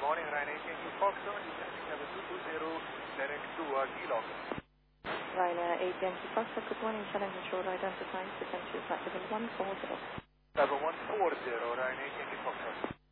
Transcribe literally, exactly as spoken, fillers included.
morning, Ryanair Yankee Foxtrot, descending level two two zero, direct to uh, Geelong. Ryanair eight Yankee Foxtrot, good morning, challenge control identifying, descend to flight level one four zero. Level one four zero, Ryanair Yankee Foxtrot.